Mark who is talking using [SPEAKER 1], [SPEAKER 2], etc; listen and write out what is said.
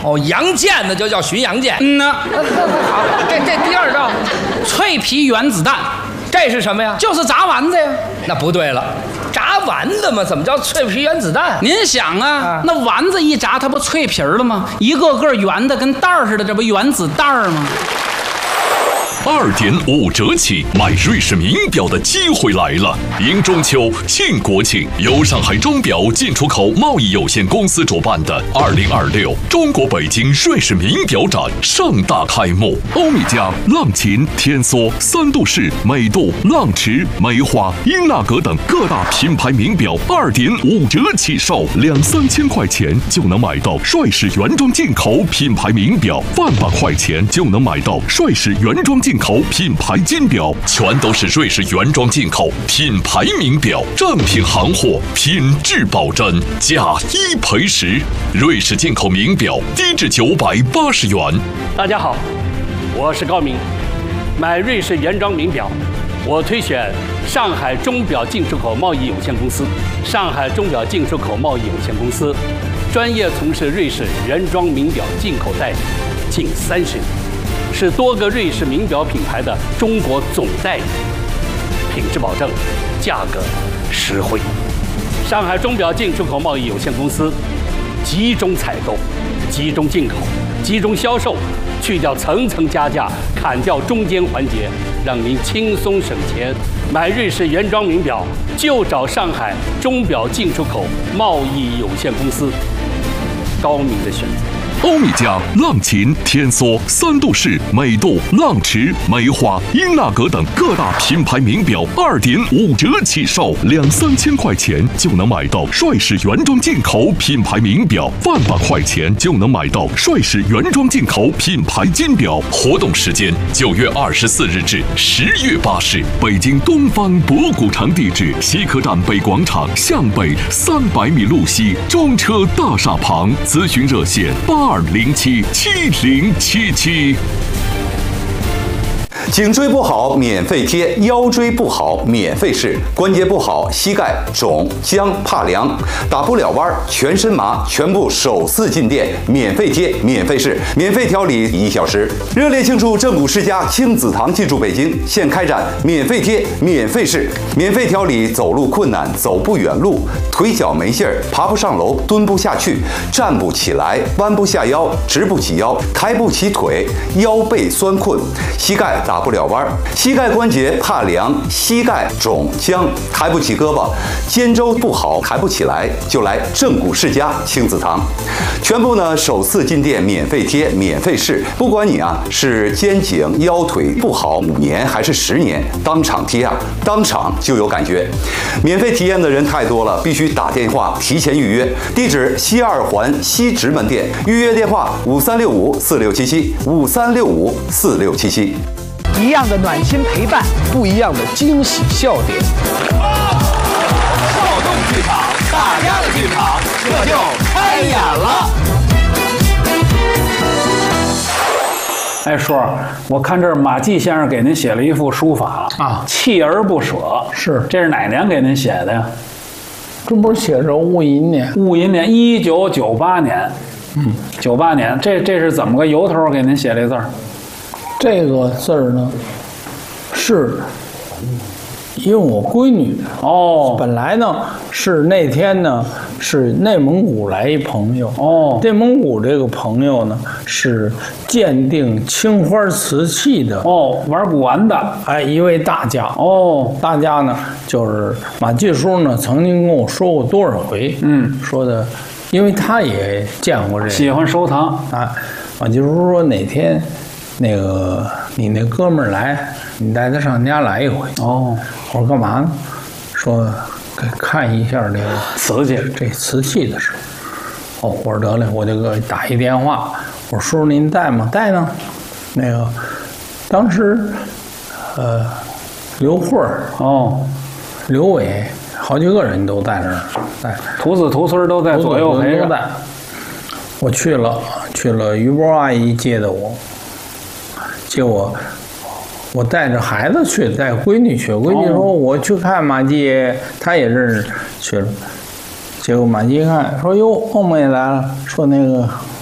[SPEAKER 1] 哦，洋剑那就叫巡洋舰。
[SPEAKER 2] 嗯呐，
[SPEAKER 1] 好，这第二招，
[SPEAKER 2] 脆皮原子弹，
[SPEAKER 1] 这是什么呀？
[SPEAKER 2] 就是炸丸子呀。
[SPEAKER 1] 那不对了，炸丸子嘛，怎么叫脆皮原子弹？
[SPEAKER 2] 您想啊，那丸子一炸，它不脆皮了吗？一个个圆的跟袋儿似的，这不原子弹吗
[SPEAKER 3] ？2.5折起买瑞士名表的机会来了！迎中秋、庆国庆，由上海钟表进出口贸易有限公司主办的2026中国北京瑞士名表展盛大开幕。欧米茄、浪琴、天梭、三度式、美度、浪驰、梅花、英纳格等各大品牌名表2.5折起售，2-3千块钱就能买到帅士原装进口品牌名表，1万块钱就能买到帅士原装进口品牌金表，全都是瑞士原装进口品牌名表，正品行货，品质保真，价1赔10。瑞士进口名表低至980元。
[SPEAKER 4] 大家好，我是高明。买瑞士原装名表，我推选上海钟表进出口贸易有限公司。上海钟表进出口贸易有限公司专业从事瑞士原装名表进口代理近30年。是多个瑞士名表品牌的中国总代理，品质保证，价格实惠。上海钟表进出口贸易有限公司集中采购、集中进口、集中销售，去掉层层加价，砍掉中间环节，让您轻松省钱。买瑞士原装名表就找上海钟表进出口贸易有限公司，高明的选择。
[SPEAKER 3] 欧米茄、浪琴、天梭、三度式、美度、浪驰、梅花、英纳格等各大品牌名表2.5折起售，2-3千块钱就能买到帅士原装进口品牌名表，1万块钱就能买到帅士原装进口品牌金表。活动时间9月24日至10月8日，北京东方博古城地址：西客站北广场向北300米路西中车大厦旁。咨询热线82077077。
[SPEAKER 5] 颈椎不好免费贴，腰椎不好免费试，关节不好膝盖肿僵怕凉打不了弯全身麻，全部首次进店免费贴免费试，免费调理1小时。热烈庆祝正骨世家亲子堂进驻北京，现开展免费贴免费试，免费调理走路困难、走不远路、腿脚没劲儿、爬不上楼、蹲不下去、站不起来、弯不下腰、直不起腰、抬不起腿、腰背酸困、膝盖打不了弯，膝盖关节怕凉、膝盖肿僵、抬不起胳膊、肩周不好抬不起来，就来正骨世家亲子堂。全部呢首次进店免费贴免费试，不管你是肩颈腰腿不好5年还是10年，当场贴当场就有感觉。免费体验的人太多了，必须打电话提前预约。地址西2环西直门店，预约电话5365467753654677。
[SPEAKER 6] 一样的暖心陪伴，不一样的惊喜笑点。
[SPEAKER 7] 少动剧场，大家的剧场，这就开演了。
[SPEAKER 2] 哎，叔，我看这儿马季先生给您写了一幅书法啊，锲而不舍。
[SPEAKER 6] 是，
[SPEAKER 2] 这是哪年给您写的呀？
[SPEAKER 6] 这不是写着戊寅年？
[SPEAKER 2] 戊寅年，1998年。98年，这是怎么个由头给您写这字儿？
[SPEAKER 6] 这个字儿呢，是因为我闺女本来呢是那天呢是内蒙古来一朋友内蒙古这个朋友呢是鉴定青花瓷器的
[SPEAKER 2] 玩古玩的
[SPEAKER 6] 一位大家大家呢就是马季叔呢曾经跟我说过多少回说的，因为他也见过这个，
[SPEAKER 2] 喜欢收藏
[SPEAKER 6] 马季叔说哪天那个你那哥们儿来，你带他上家来一回。我说干嘛呢？说给看一下这个
[SPEAKER 2] 瓷器，
[SPEAKER 6] 这瓷器的事。我说得嘞，我就给打一电话。我说叔叔您在吗？在呢。那个当时刘慧儿刘伟好几个人都在那儿，在
[SPEAKER 2] 徒子徒孙都在左右陪着。
[SPEAKER 6] 我去了，于波阿姨接的我。结果我带着孩子去，带闺女去。闺女说我去看马季，她也认识，去了。结果马季一看说哟，梦梦也来了，说那个